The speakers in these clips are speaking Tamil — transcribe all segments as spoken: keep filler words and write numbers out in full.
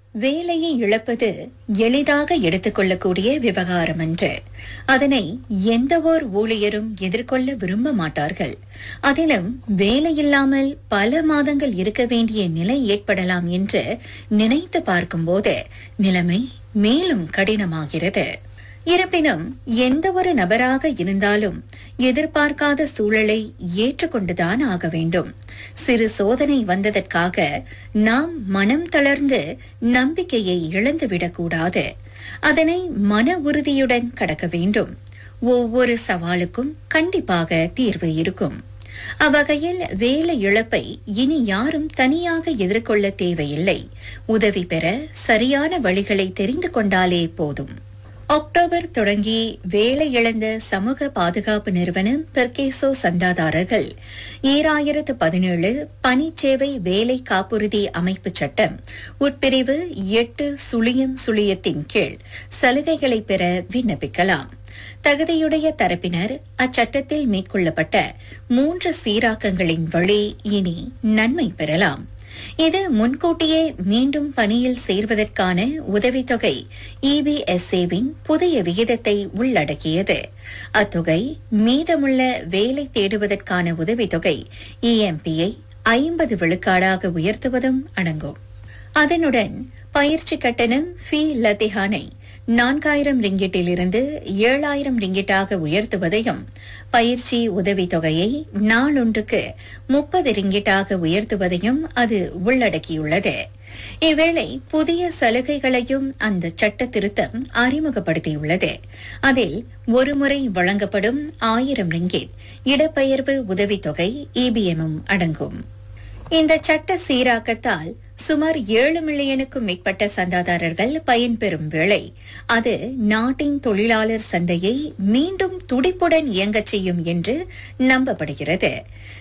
வேலையை இழப்பது எளிதாக எடுத்துக்கொள்ளக்கூடிய விவகாரம் என்று அதனை எந்தவோர் ஊழியரும் எதிர்கொள்ள விரும்ப மாட்டார்கள். அதிலும் வேலையில்லாமல் பல மாதங்கள் இருக்க வேண்டிய நிலை ஏற்படலாம் என்று நினைத்து பார்க்கும்போது நிலைமை மேலும் கடினமாகிறது. இருப்பினும் எந்த ஒரு நபராக இருந்தாலும் எதிர்பார்க்காத சூழலை ஏற்றுக்கொண்டுதான் ஆக வேண்டும். சிறு சோதனை வந்ததற்காக நாம் மனம் தளர்ந்து நம்பிக்கையை இழந்துவிடக்கூடாது. அதனை மன உறுதியுடன் கடக்க வேண்டும். ஒவ்வொரு சவாலுக்கும் கண்டிப்பாக தீர்வு இருக்கும். அவ்வகையில் வேலை இழப்பை இனி யாரும் தனியாக எதிர்கொள்ள தேவையில்லை. உதவி பெற சரியான வழிகளை தெரிந்து கொண்டாலே போதும். அக்டோபர் தொடங்கி வேலை இழந்த சமூக பாதுகாப்பு நிறுவனம் பெர்கேசோ சந்தாதாரர்கள் ஈராயிரத்து பதினேழு பணிச்சேவை வேலை காப்புறுதி அமைப்பு சட்டம் உட்பிரிவு எட்டு சுழியம் சுழியத்தின் கீழ் சலுகைகளை பெற விண்ணப்பிக்கலாம். தகுதியுடைய தரப்பினர் அச்சட்டத்தில் மேற்கொள்ளப்பட்ட மூன்று சீராக்கங்களின் வழி இனி நன்மை பெறலாம். இது முன்கூட்டியே மீண்டும் பணியில் சேர்வதற்கான உதவித்தொகை இபிஎஸ்ஏவின் புதிய விகிதத்தை உள்ளடக்கியது. அத்தொகை மீதமுள்ள வேலை தேடுவதற்கான உதவித்தொகை இஎம்பியை ஐம்பது விழுக்காடாக உயர்த்துவதும் அடங்கும். அதனுடன் பயிற்சி கட்டணம் ஃபீ லத்திஹானை நான்காயிரம் ரிங்கிட்டிலிருந்து ஏழாயிரம் ரிங்கிட்டாக உயர்த்துவதையும் பயிற்சி உதவித்தொகையை நாளொன்றுக்கு முப்பது ரிங்கிட்டாக உயர்த்துவதையும் அது உள்ளடக்கியுள்ளது. இவ்வேளை புதிய சலுகைகளையும் அந்த சட்ட திருத்தம் அறிமுகப்படுத்தியுள்ளது. அதில் ஒருமுறை வழங்கப்படும் ஆயிரம் ரிங்கிட் இடப்பெயர்வு உதவித்தொகை இபிஎம்மும் அடங்கும். இந்த சட்ட சீராக்கத்தால் சுமார் ஏழு மில்லியனுக்கும் மேற்பட்ட சந்தாதாரர்கள் பயன்பெறும் வேளை அது நாட்டின் தொழிலாளர் சந்தையை மீண்டும் துடிப்புடன் இயங்கச் செய்யும் என்று நம்பப்படுகிறது.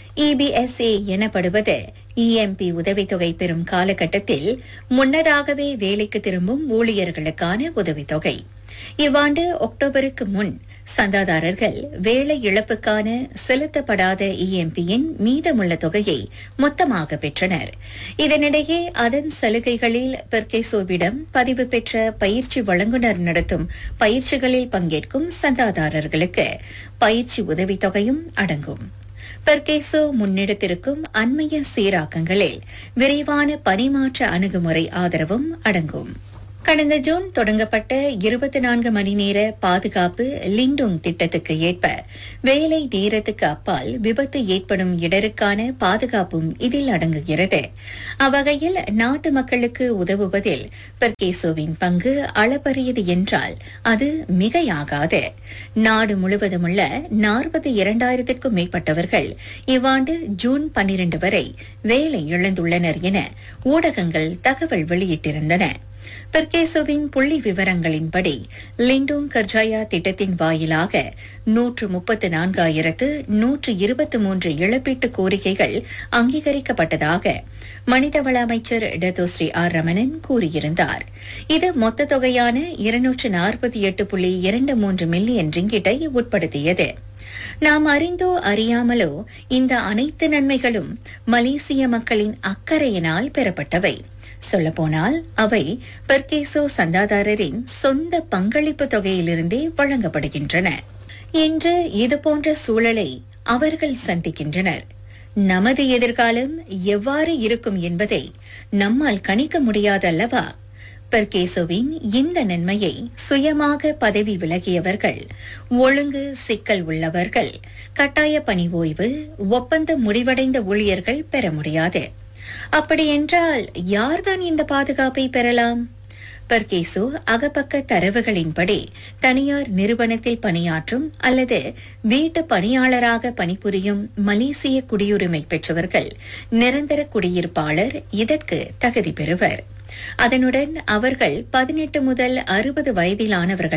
இபிஎஸ்ஏ எனப்படுவது இஎம்பி உதவித்தொகை பெறும் காலகட்டத்தில் முன்னதாகவே வேலைக்கு திரும்பும் ஊழியர்களுக்கான உதவித்தொகை. இவ்வாண்டு அக்டோபருக்கு முன் சந்தாதாரர்கள் வேலை இழப்புக்கான செலுத்தப்படாத இஎம்பியின் மீதமுள்ள தொகையை மொத்தமாக பெற்றனர். இதனிடையே அதன் சலுகைகளில் பெர்கேசோவிடம் பதிவு பெற்ற பயிற்சி வழங்குனர் நடத்தும் பயிற்சிகளில் பங்கேற்கும் சந்தாதாரர்களுக்கு பயிற்சி உதவித்தொகையும் அடங்கும். பெர்கேசோ முன்னெடுத்திருக்கும் அண்மைய சீராக்கங்களில் விரைவான பணிமாற்ற அணுகுமுறை ஆதரவும் அடங்கும். கடந்த ஜூன் தொடங்கப்பட்ட இருபத்தி நான்கு மணி நேர பாதுகாப்பு லிண்டோங் திட்டத்துக்கு ஏற்ப வேலை நேரத்துக்கு அப்பால் விபத்து ஏற்படும் இடருக்கான பாதுகாப்பும் இதில் அடங்குகிறது. அவ்வகையில் நாட்டு மக்களுக்கு உதவுவதில் பெர்கேசோவின் பங்கு அளப்பரியது என்றால் அது மிகையாகாது. நாடு முழுவதுமுள்ள நாற்பத்தி இரண்டாயிரத்திற்கும் மேற்பட்டவர்கள் இவ்வாண்டு ஜூன் பன்னிரண்டு வரை வேலை இழந்துள்ளனர் என ஊடகங்கள் தகவல் வெளியிட்டிருந்தன. பெர்கேசோவின் புள்ளி விவரங்களின்படி லிண்டோங் கர்ஜாயா திட்டத்தின் வாயிலாக நூற்று முப்பத்து நான்காயிரத்து நூற்று இருபத்தி மூன்று இழப்பீட்டு கோரிக்கைகள் அங்கீகரிக்கப்பட்டதாக மனிதவள அமைச்சர் டத்தோஸ்ரீ ஆர் ரமணன் கூறியிருந்தார். இது மொத்த தொகையான இருநூற்று நாற்பத்தி எட்டு புள்ளி இரண்டு மூன்று மில்லியன் ரிங்கிட்டை உட்படுத்தியது. நாம் அறிந்தோ அறியாமலோ இந்த அனைத்து நன்மைகளும் மலேசிய மக்களின் அக்கறையினால் பெறப்பட்டவை. சொல்லப்போனால் அவை பெர்கேசோ சந்தாதாரரின் சொந்த பங்களிப்பு தொகையிலிருந்தே வழங்கப்படுகின்றன. இன்று இதுபோன்ற சூழலை அவர்கள் சந்திக்கின்றனர். நமது எதிர்காலம் எவ்வாறு இருக்கும் என்பதை நம்மால் கணிக்க முடியாதல்லவா? பெர்கேசோவின் இந்த நன்மையை சுயமாக பதவி விலகியவர்கள், ஒழுங்கு சிக்கல் உள்ளவர்கள், கட்டாய பணி ஓய்வு, ஒப்பந்தம் முடிவடைந்த ஊழியர்கள் பெற முடியாது. அப்படியென்றால் யார்தான் இந்த பாதுகாப்பை பெறலாம்? பெர்கேசோ அகப்பக்க தரவுகளின்படி தனியார் நிறுவனத்தில் பணியாற்றும் அல்லது வீட்டு பணியாளராக பணிபுரியும் மலேசிய குடியுரிமை பெற்றவர்கள் நிரந்தர குடியிருப்பாளர் இதற்கு தகுதி பெறுவர். அதனுடன் அவர்கள் பதினெட்டு முதல் அறுபது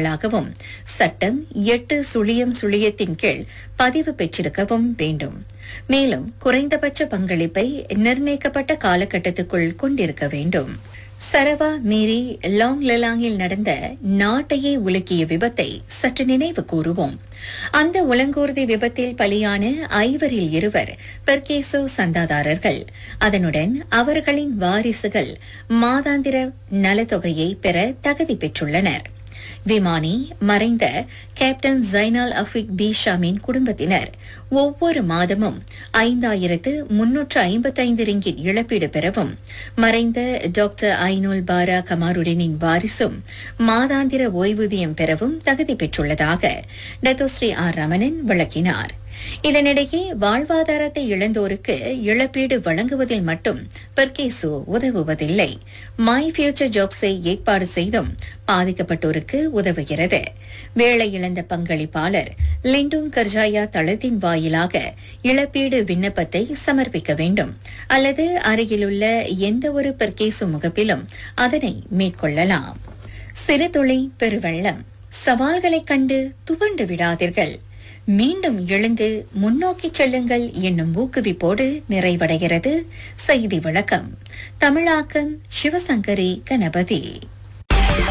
வயதிலானவர்களாகவும் சட்டம் எட்டு சுழியம் சுழியத்தின் கீழ் பதிவு பெற்றிருக்கவும் வேண்டும். மேலும் குறைந்தபட்ச பங்களிப்பை நிர்ணயிக்கப்பட்ட காலகட்டத்துக்குள் கொண்டிருக்க வேண்டும். சரவா மீறி லாங் லெலாங்கில் நடந்த நாட்டையே உலுக்கிய விபத்தை சற்று நினைவு கூறுவோம். அந்த உலங்கூர்தி விபத்தில் பலியான ஐவரில் இருவர் பெர்கேசோ சந்தாதாரர்கள். அதனுடன் அவர்களின் வாரிசுகள் மாதாந்திர நலத்தொகையை பெற தகுதி பெற்றுள்ளனர். விமானி மறைந்த கேப்டன் ஜைனால் அஃபிக் பீஷாமின் குடும்பத்தினர் ஒவ்வொரு மாதமும் ஐந்தாயிரத்து முன்னூற்று ஐம்பத்தைந்து ரிங்கிட் இழப்பீடு பெறவும், மறைந்த டாக்டர் ஐனுல் பாரா கமாருடனின் வாரிசும் மாதாந்திர ஓய்வூதியம் பெறவும் தகுதி பெற்றுள்ளதாக டத்தோஸ்ரீ ஆர் ரமணன் விளக்கினார். இதனிடையே வாழ்வாதாரத்தை இழந்தோருக்கு இழப்பீடு வழங்குவதில் மட்டும் பெர்கேசோ உதவுவதில்லை. மை ஃபியூச்சர் ஜாப்ஸை ஏற்பாடு செய்தும் பாதிக்கப்பட்டோருக்கு உதவுகிறது. வேலை இழந்த பங்களிப்பாளர் லிண்டும் கர்ஜாயா தளத்தின் வாயிலாக இழப்பீடு விண்ணப்பத்தை சமர்ப்பிக்க வேண்டும் அல்லது அருகிலுள்ள எந்த ஒரு பெர்கேசோ முகப்பிலும் அதனை மேற்கொள்ளலாம். சிறுதுளி பெருவெள்ளம். சவால்களைக் கண்டு துவண்டு விடாதீர்கள், மீண்டும் எழுந்து முன்னோக்கி செல்லுங்கள் என்னும் ஊக்குவிப்போடு நிறைவடைகிறது செய்தி விளக்கம். தமிழாக்கம் சிவசங்கரி கணபதி.